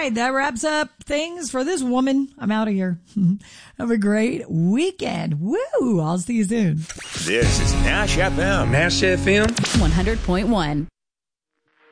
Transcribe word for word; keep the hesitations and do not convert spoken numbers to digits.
right, that wraps up things for this woman. I'm out of here. Have a great weekend. Woo! I'll see you soon. This is Nash F M. Nash F M one hundred point one.